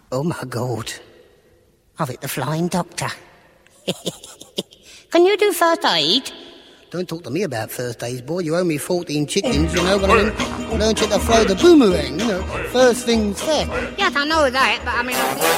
Oh, my God. I've hit the flying doctor. Can you do first aid? Don't talk to me about first aid, boy. You owe me 14 chickens, you know what I mean? Learned you to throw the boomerang, you know. First things first. Yes, I know that, but I mean...